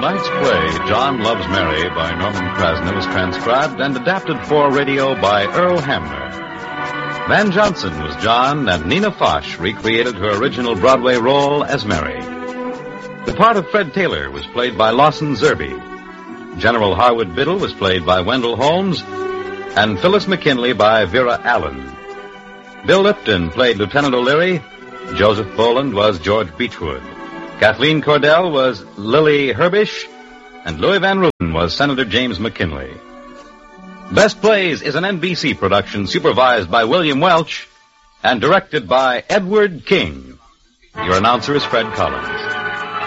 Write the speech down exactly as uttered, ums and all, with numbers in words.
Tonight's play, John Loves Mary, by Norman Krasna, was transcribed and adapted for radio by Earl Hamner. Van Johnson was John, and Nina Foch recreated her original Broadway role as Mary. The part of Fred Taylor was played by Lawson Zerbe. General Harwood Biddle was played by Wendell Holmes, and Phyllis McKinley by Vera Allen. Bill Lipton played Lieutenant O'Leary. Joseph Boland was George Beechwood. Kathleen Cordell was Lily Herbish, and Louis Van Rooten was Senator James McKinley. Best Plays is an N B C production supervised by William Welch and directed by Edward King. Your announcer is Fred Collins.